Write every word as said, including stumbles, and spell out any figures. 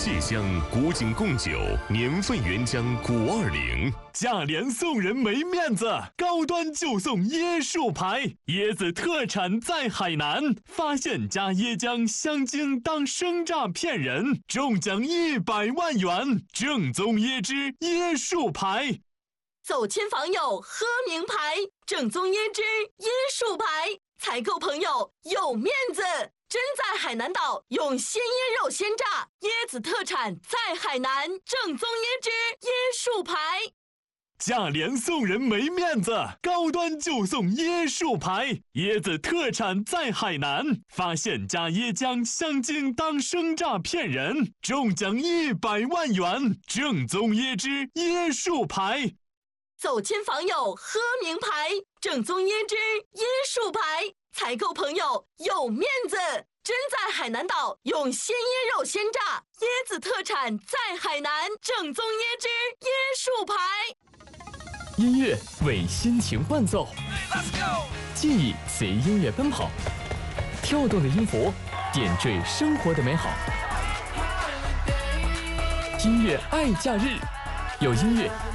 蟹乡古井贡酒年份原浆古二零， 价廉送人没面子，高端就送椰树牌，椰子特产在海南，发现加椰浆香精当生榨骗人，中奖一百万元，正宗椰汁椰树牌。 走亲访友喝名牌，正宗椰汁椰树牌，采购朋友有面子。真在海南岛用鲜椰肉鲜榨，椰子特产在海南，正宗椰汁椰树牌。 价廉送人没面子，高端就送椰树牌，椰子特产在海南，发现加椰浆香精当生榨骗人，中奖一百万元，正宗椰汁椰树牌。 走亲访友喝名牌，正宗椰汁椰树牌，采购朋友有面子。真在海南岛用鲜椰肉鲜榨，椰子特产在海南，正宗椰汁椰树牌。 音乐为心情伴奏，记忆随音乐奔跑，跳动的音符点缀生活的美好。音乐爱假日，有音乐